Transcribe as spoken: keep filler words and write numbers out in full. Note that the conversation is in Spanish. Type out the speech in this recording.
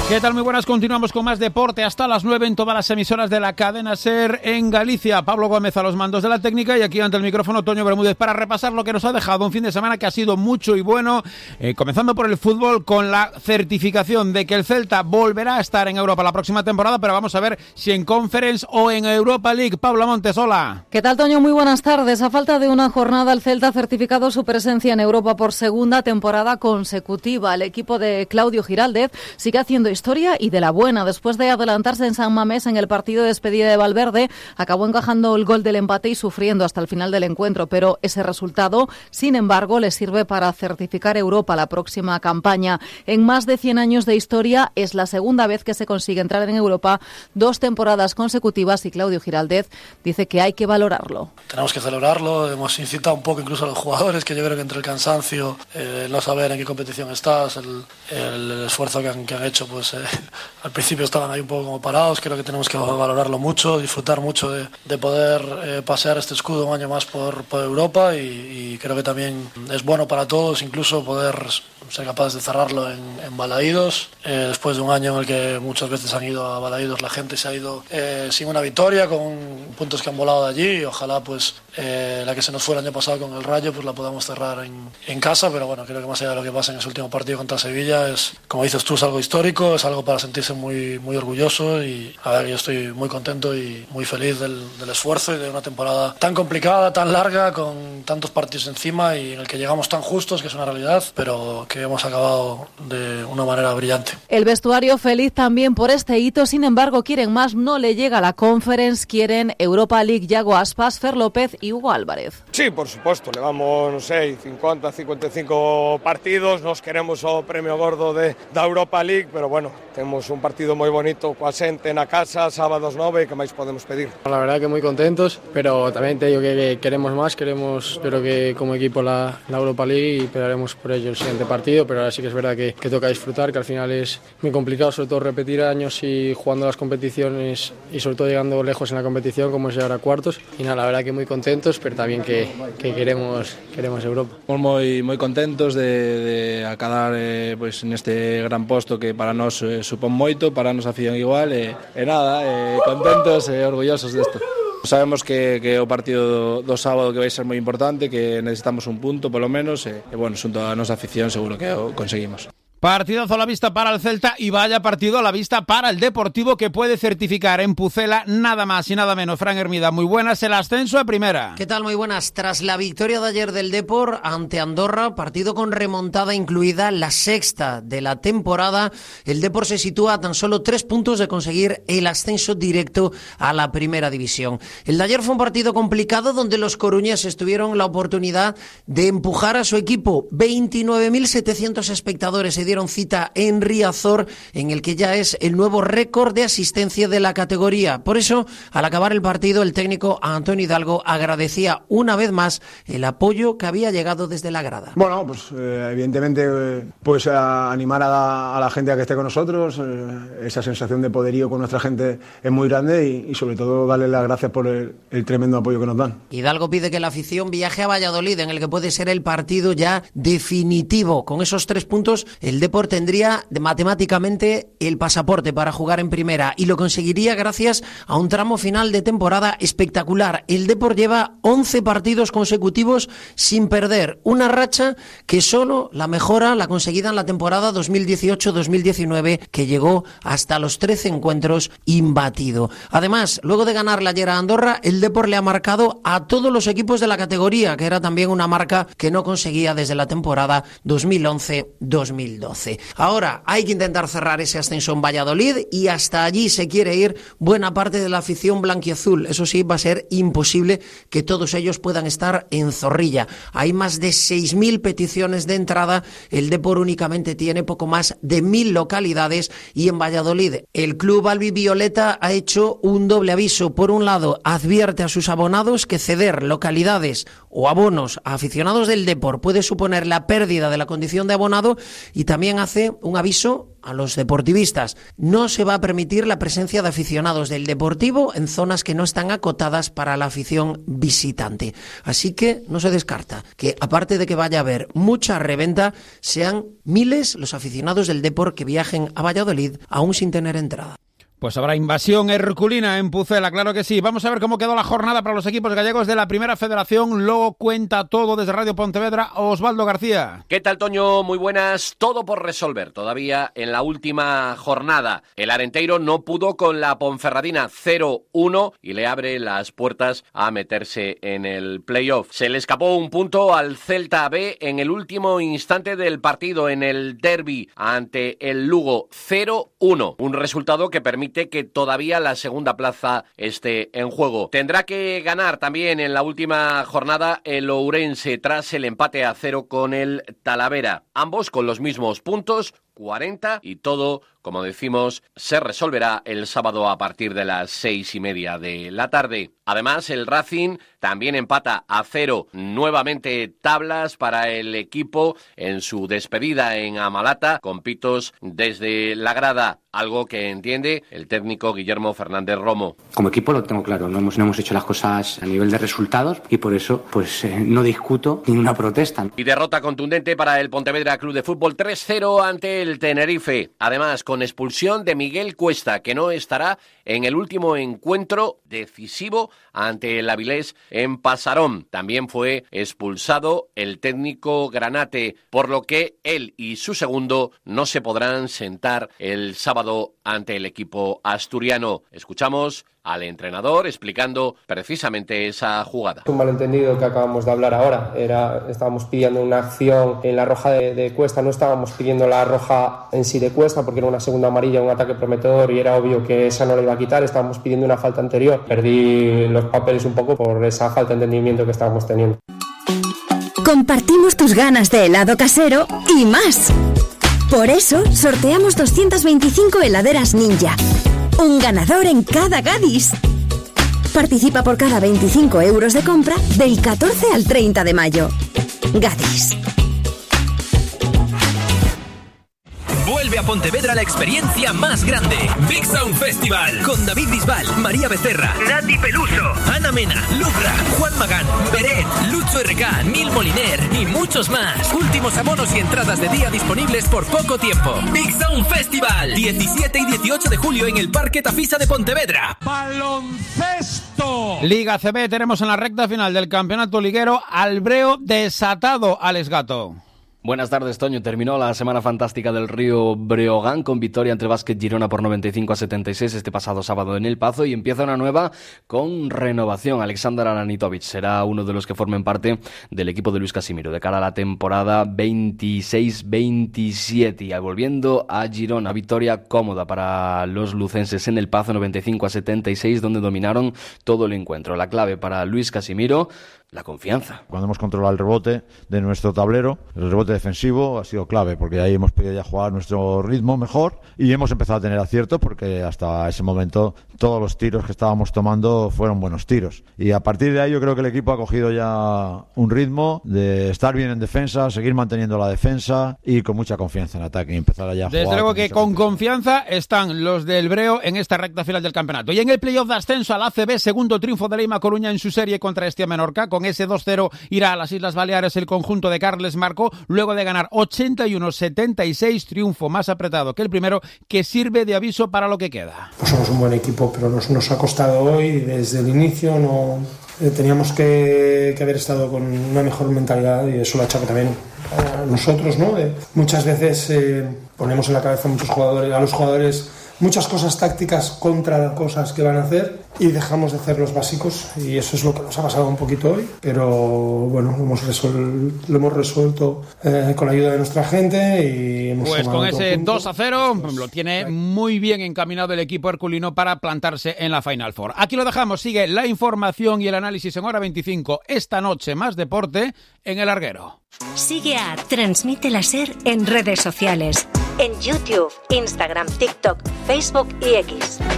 ¿Qué tal? Muy buenas, continuamos con más deporte hasta las nueve en todas las emisoras de la cadena SER en Galicia. Pablo Gómez a los mandos de la técnica y aquí ante el micrófono Toño Bermúdez para repasar lo que nos ha dejado un fin de semana que ha sido mucho y bueno, eh, comenzando por el fútbol con la certificación de que el Celta volverá a estar en Europa la próxima temporada, pero vamos a ver si en Conference o en Europa League. Paula Montes, hola. ¿Qué tal, Toño? Muy buenas tardes. A falta de una jornada, el Celta ha certificado su presencia en Europa por segunda temporada consecutiva. El equipo de Claudio Giraldez sigue haciendo historia y de la buena. Después de adelantarse en San Mamés en el partido de despedida de Valverde, acabó encajando el gol del empate y sufriendo hasta el final del encuentro, pero ese resultado, sin embargo, le sirve para certificar Europa la próxima campaña. En más de cien años de historia, es la segunda vez que se consigue entrar en Europa dos temporadas consecutivas y Claudio Giraldez dice que hay que valorarlo. Tenemos que celebrarlo, hemos incitado un poco incluso a los jugadores, que yo creo que entre el cansancio, eh, no saber en qué competición estás, el, el esfuerzo que han, que han hecho, pues eh, al principio estaban ahí un poco como parados. Creo que tenemos que valorarlo mucho, disfrutar mucho de, de poder eh, pasear este escudo un año más por, por Europa y, y creo que también es bueno para todos, incluso poder ser capaces de cerrarlo en, en Balaídos, eh, después de un año en el que muchas veces han ido a Balaídos, la gente se ha ido eh, sin una victoria, con puntos que han volado de allí, y ojalá pues eh, la que se nos fue el año pasado con el Rayo pues la podamos cerrar en, en casa, pero bueno, creo que más allá de lo que pasa en ese último partido contra Sevilla, es, como dices tú, es algo histórico, es algo para sentirse muy, muy orgulloso y a ver, yo estoy muy contento y muy feliz del, del esfuerzo y de una temporada tan complicada, tan larga, con tantos partidos encima y en el que llegamos tan justos, que es una realidad, pero que hemos acabado de una manera brillante. El vestuario feliz también por este hito, sin embargo quieren más, no le llega la Conference, quieren Europa League. Yago Aspas, Fer López y Hugo Álvarez. Sí, por supuesto, levamos, non sei, cincuenta, cincuenta e cinco partidos, nos queremos o premio gordo de, da Europa League, pero bueno, temos un partido moi bonito coa xente na casa, sábados nove, que máis podemos pedir? La verdad que muy contentos, pero también te digo que queremos más, queremos, creo que como equipo la, la Europa League y pelearemos por ello el siguiente partido, pero ahora sí que es verdad que, que toca disfrutar, que al final es muy complicado, sobre todo repetir años y jugando las competiciones y sobre todo llegando lejos en la competición, como es llegar a cuartos, y nada, la verdad que muy contentos, pero también que, que queremos, queremos Europa. Estamos moi, moi contentos de, de acadar eh, pues, neste gran posto que para nós eh, supón moito, para a nosa afición igual, e, e nada, eh, contentos e orgullosos desto. Sabemos que, que o partido do, do sábado que vai ser moi importante, que necesitamos un punto polo menos, e, e bueno, xunto a nosa afición seguro que o conseguimos. Partidazo a la vista para el Celta y vaya partido a la vista para el Deportivo, que puede certificar en Pucela nada más y nada menos. Fran Hermida, muy buenas, el ascenso a primera. ¿Qué tal? Muy buenas. Tras la victoria de ayer del Depor ante Andorra, partido con remontada incluida, la sexta de la temporada, el Depor se sitúa a tan solo tres puntos de conseguir el ascenso directo a la primera división. El de ayer fue un partido complicado donde los coruñeses tuvieron la oportunidad de empujar a su equipo. veintinueve mil setecientos espectadores se dieron cita en Riazor, en el que ya es el nuevo récord de asistencia de la categoría. Por eso, al acabar el partido, el técnico Antonio Hidalgo agradecía una vez más el apoyo que había llegado desde la grada. Bueno, pues eh, evidentemente eh, pues a animar a la, a la gente a que esté con nosotros, eh, esa sensación de poderío con nuestra gente es muy grande y, y sobre todo darle las gracias por el, el tremendo apoyo que nos dan. Hidalgo pide que la afición viaje a Valladolid, en el que puede ser el partido ya definitivo. Con esos tres puntos, el Depor tendría de, matemáticamente el pasaporte para jugar en primera y lo conseguiría gracias a un tramo final de temporada espectacular. El Depor lleva once partidos consecutivos sin perder, una racha que solo la mejora la conseguida en la temporada dos mil dieciocho dos mil diecinueve, que llegó hasta los trece encuentros imbatido. Además, luego de ganarle ayer a Andorra, el Depor le ha marcado a todos los equipos de la categoría, que era también una marca que no conseguía desde la temporada dos mil once dos mil doce. Ahora hay que intentar cerrar ese ascenso en Valladolid y hasta allí se quiere ir buena parte de la afición blanquiazul. Eso sí, va a ser imposible que todos ellos puedan estar en Zorrilla. Hay más de seis mil peticiones de entrada, el Depor únicamente tiene poco más de mil localidades y en Valladolid el club albivioleta ha hecho un doble aviso. Por un lado, advierte a sus abonados que ceder localidades o abonos a aficionados del Depor puede suponer la pérdida de la condición de abonado, y también también hace un aviso a los deportivistas. No se va a permitir la presencia de aficionados del Deportivo en zonas que no están acotadas para la afición visitante. Así que no se descarta que, aparte de que vaya a haber mucha reventa, sean miles los aficionados del Depor que viajen a Valladolid aún sin tener entrada. Pues habrá invasión herculina en Pucela, claro que sí. Vamos a ver cómo quedó la jornada para los equipos gallegos de la Primera Federación. Lo cuenta todo desde Radio Pontevedra, Osvaldo García. ¿Qué tal, Toño? Muy buenas. Todo por resolver todavía en la última jornada. El Arenteiro no pudo con la Ponferradina cero uno y le abre las puertas a meterse en el playoff. Se le escapó un punto al Celta B en el último instante del partido en el derbi ante el Lugo cero uno. Un resultado que permite que todavía la segunda plaza esté en juego. Tendrá que ganar también en la última jornada el Ourense tras el empate a cero con el Talavera. Ambos con los mismos puntos, cuarenta, y todo, como decimos, se resolverá el sábado a partir de las seis y media de la tarde. Además, el Racing también empata a cero, nuevamente tablas para el equipo en su despedida en Amalata, con pitos desde la grada, algo que entiende el técnico Guillermo Fernández Romo. Como equipo lo tengo claro, no hemos, no hemos hecho las cosas a nivel de resultados y por eso pues eh, no discuto ninguna protesta. Y derrota contundente para el Pontevedra Club de Fútbol tres cero ante el Tenerife, además con expulsión de Miguel Cuesta, que no estará en el último encuentro decisivo ante el Avilés en Pasarón. También fue expulsado el técnico Granate, por lo que él y su segundo no se podrán sentar el sábado ante el equipo asturiano. Escuchamos al entrenador explicando precisamente esa jugada. Un malentendido que acabamos de hablar ahora. Era, estábamos pidiendo una acción en la roja de, de Cuesta, no estábamos pidiendo la roja en sí de Cuesta porque era una segunda amarilla, un ataque prometedor y era obvio que esa no la iba a quitar, estábamos pidiendo una falta anterior. Perdí los papeles un poco por esa falta de entendimiento que estábamos teniendo. Compartimos tus ganas de helado casero y más. Por eso sorteamos doscientas veinticinco heladeras Ninja. Un ganador en cada Gadis. Participa por cada veinticinco euros de compra del catorce al treinta de mayo. Gadis. Vuelve a Pontevedra la experiencia más grande. Big Sound Festival. Con David Bisbal, María Becerra, Nati Peluso, Ana Mena, Lucra, Juan Magán, Beret, Lucho R K, Nil Moliner y muchos más. Últimos abonos y entradas de día disponibles por poco tiempo. Big Sound Festival. diecisiete y dieciocho de julio en el Parque Tafisa de Pontevedra. ¡Baloncesto! Liga C B, tenemos en la recta final del campeonato liguero al Breo desatado, Alex Gato. Buenas tardes, Toño. Terminó la semana fantástica del Río Breogán con victoria ante Básquet Girona por noventa y cinco a setenta y seis este pasado sábado en El Pazo, y empieza una nueva con renovación. Alexander Aranitovic será uno de los que formen parte del equipo de Luis Casimiro de cara a la temporada veintiséis veintisiete. Y volviendo a Girona, victoria cómoda para los lucenses en El Pazo, noventa y cinco a setenta y seis, donde dominaron todo el encuentro. La clave para Luis Casimiro, la confianza. Cuando hemos controlado el rebote de nuestro tablero, el rebote defensivo ha sido clave, porque ahí hemos podido ya jugar nuestro ritmo mejor y hemos empezado a tener acierto, porque hasta ese momento todos los tiros que estábamos tomando fueron buenos tiros. Y a partir de ahí yo creo que el equipo ha cogido ya un ritmo de estar bien en defensa, seguir manteniendo la defensa y con mucha confianza en ataque y empezar allá a jugar. Desde luego que con confianza están los del Breo en esta recta final del campeonato. Y en el playoff de ascenso al A C B, segundo triunfo de Leima Coruña en su serie contra Estia Menorca. Con ese dos cero irá a las Islas Baleares el conjunto de Carles Marco, luego de ganar ochenta y uno setenta y seis, triunfo más apretado que el primero, que sirve de aviso para lo que queda. Pues somos un buen equipo, pero nos, nos ha costado hoy desde el inicio. No eh, teníamos que, que haber estado con una mejor mentalidad, y eso lo achaco también a nosotros, ¿no? Eh, muchas veces eh, ponemos en la cabeza a muchos jugadores, a los jugadores muchas cosas tácticas contra cosas que van a hacer, y dejamos de hacer los básicos, y eso es lo que nos ha pasado un poquito hoy, pero bueno, lo hemos resuelto, lo hemos resuelto eh, con la ayuda de nuestra gente, y hemos pues con ese dos a cero lo tiene muy bien encaminado el equipo herculino para plantarse en la Final Four. Aquí lo dejamos, sigue la información y el análisis en Hora veinticinco, esta noche más deporte en El Larguero. Sigue a Transmite la SER en redes sociales, en YouTube, Instagram, TikTok, Facebook y X.